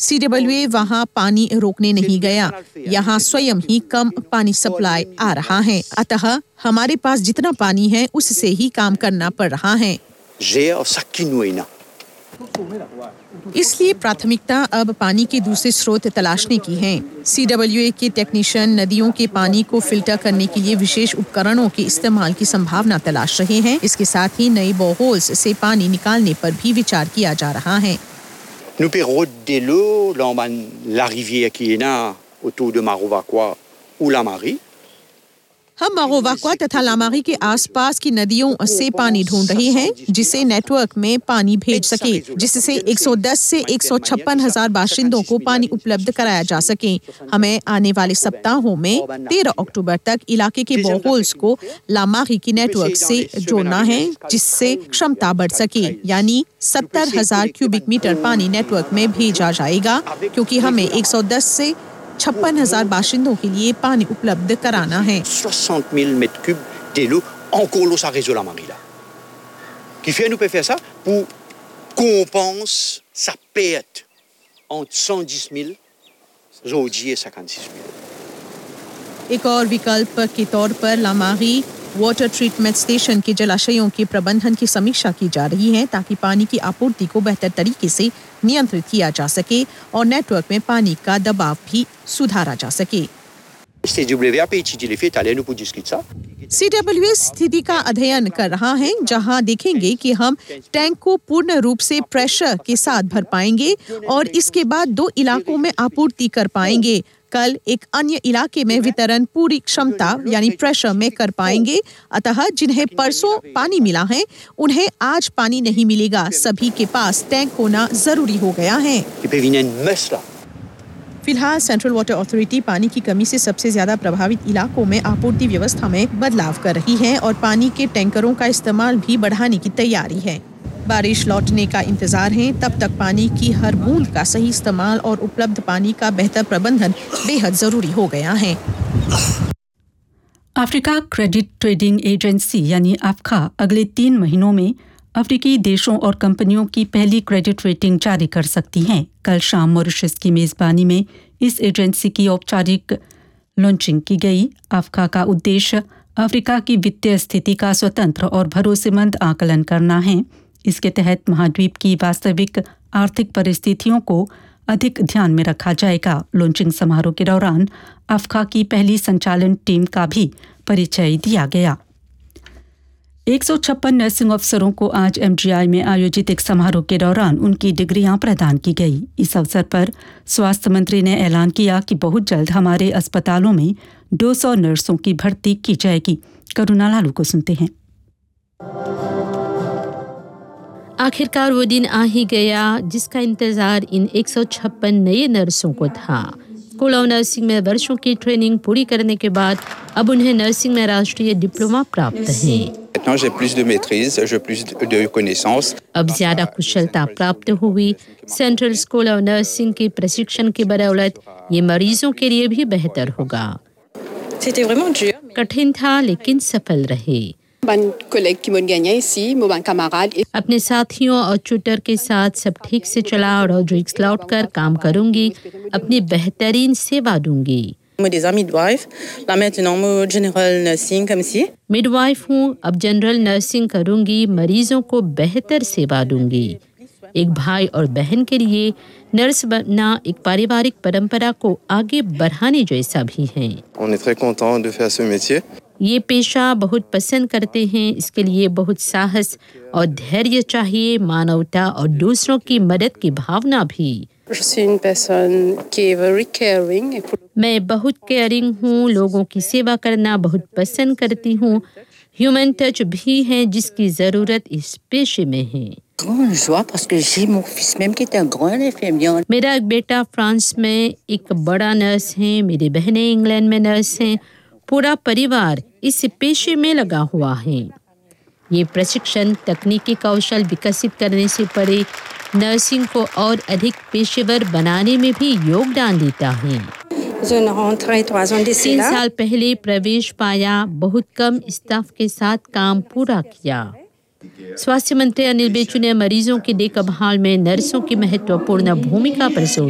CWA वहां पानी रोकने नहीं गया। यहाँ स्वयं ही कम पानी सप्लाई आ रहा है, अतः हमारे पास जितना पानी है उससे ही काम करना पड़ रहा है। इसलिए प्राथमिकता अब पानी के दूसरे स्रोत तलाशने की है। सीडब्ल्यूए के टेक्नीशियन नदियों के पानी को फिल्टर करने के लिए विशेष उपकरणों के इस्तेमाल की संभावना तलाश रहे हैं। इसके साथ ही नई बोरहोल्स से पानी निकालने पर भी विचार किया जा रहा है। Nous perdons de l'eau dans la rivière qui est là autour de Marovaquois ou la Marie. हम मारोवाक्वा तथा लामारी के आसपास की नदियों से पानी ढूंढ रहे हैं जिसे नेटवर्क में पानी भेज सके, जिससे 110 से 156 हजार बाशिंदों को पानी उपलब्ध कराया जा सके। हमें आने वाले सप्ताहों में 13 अक्टूबर तक इलाके के बोरहोल्स को लामारी की नेटवर्क से जोड़ना है, जिससे क्षमता बढ़ सके, यानी 70,000 क्यूबिक मीटर पानी नेटवर्क में भेजा जाएगा, क्योंकि हमें 110 से 56,000 बाशिंदों के लिए पानी उपलब्ध कराना है। 60,000 mètres cubes d'eau, encore l'eau ça réseau la Marie là. Qui fait nous peut faire ça pour compense sa perte entre 110,000 aujourd'hui et 56,000. एक और विकल्प के तौर पर लामारी वाटर ट्रीटमेंट स्टेशन के जलाशयों के प्रबंधन की समीक्षा की जा रही है, ताकि पानी की आपूर्ति को बेहतर तरीके से नियंत्रित किया जा सके और नेटवर्क में पानी का दबाव भी सुधारा जा सके। सीडब्ल्यूए स्थिति का अध्ययन कर रहा है, जहां देखेंगे कि हम टैंक को पूर्ण रूप से प्रेशर के साथ भर पाएंगे और इसके बाद 2 इलाकों में आपूर्ति कर पाएंगे। कल एक अन्य इलाके में वितरण पूरी क्षमता यानी प्रेशर में कर पाएंगे। अतः जिन्हें परसों पानी मिला है उन्हें आज पानी नहीं मिलेगा। सभी के पास टैंक होना जरूरी हो गया है। फिलहाल सेंट्रल वाटर अथॉरिटी पानी की कमी से सबसे ज्यादा प्रभावित इलाकों में आपूर्ति व्यवस्था में बदलाव कर रही है और पानी के टैंकरों का इस्तेमाल भी बढ़ाने की तैयारी है। बारिश लौटने का इंतजार है, तब तक पानी की हर बूंद का सही इस्तेमाल और उपलब्ध पानी का बेहतर प्रबंधन बेहद जरूरी हो गया है। अफ्रीका क्रेडिट ट्रेडिंग एजेंसी यानी अफ्का अगले 3 महीनों में अफ्रीकी देशों और कंपनियों की पहली क्रेडिट रेटिंग जारी कर सकती हैं। कल शाम मॉरिशस की मेजबानी में इस एजेंसी की औपचारिक लॉन्चिंग की गई। अफ्का का उद्देश्य अफ्रीका की वित्तीय स्थिति का स्वतंत्र और भरोसेमंद आकलन करना है। इसके तहत महाद्वीप की वास्तविक आर्थिक परिस्थितियों को अधिक ध्यान में रखा जाएगा। लॉन्चिंग समारोह के दौरान अफ्का की पहली संचालन टीम का भी परिचय दिया गया। 156 नर्सिंग अफसरों को आज एमजीआई में आयोजित एक समारोह के दौरान उनकी डिग्रियां प्रदान की गई। इस अवसर पर स्वास्थ्य मंत्री ने ऐलान किया कि बहुत जल्द हमारे अस्पतालों में 200 नर्सों की भर्ती की जाएगी। करुणा लालू को सुनते हैं। आखिरकार वो दिन आ ही गया जिसका इंतजार इन 156 नए नर्सों को था। स्कूल ऑफ नर्सिंग में वर्षों की ट्रेनिंग पूरी करने के बाद अब उन्हें नर्सिंग में राष्ट्रीय डिप्लोमा प्राप्त है। अब ज्यादा कुशलता प्राप्त हुई। सेंट्रल स्कूल ऑफ नर्सिंग के प्रशिक्षण की बदौलत ये मरीजों के लिए भी बेहतर होगा। कठिन था लेकिन सफल रहे। अपने साथियों और ट्यूटर के साथ सब ठीक से चला और रिस्क लौट कर काम करूंगी। अपनी बेहतरीन सेवा दूंगी। मिडवाइफ हूँ, अब जनरल नर्सिंग करूंगी। मरीजों को बेहतर सेवा दूंगी। एक भाई और बहन के लिए नर्स बनना एक पारिवारिक परंपरा को आगे बढ़ाने जैसा भी है। ये पेशा बहुत पसंद करते हैं। इसके लिए बहुत साहस और धैर्य चाहिए, मानवता और दूसरों की मदद की भावना भी। मैं बहुत केयरिंग हूँ, लोगों की सेवा करना बहुत पसंद करती हूँ। ह्यूमन टच भी है जिसकी जरूरत इस पेशे में है। मेरा एक बेटा फ्रांस में एक बड़ा नर्स है। मेरी बहनें इंग्लैंड में नर्स हैं। पूरा परिवार इस पेशे में लगा हुआ है। ये प्रशिक्षण तकनीकी कौशल विकसित करने से परे नर्सिंग को और अधिक पेशेवर बनाने में भी योगदान देता है। 3 साल पहले प्रवेश पाया, बहुत कम स्टाफ के साथ काम पूरा किया। स्वास्थ्य मंत्री अनिल बेचू ने मरीजों की देखभाल में नर्सों की महत्वपूर्ण भूमिका पर जोर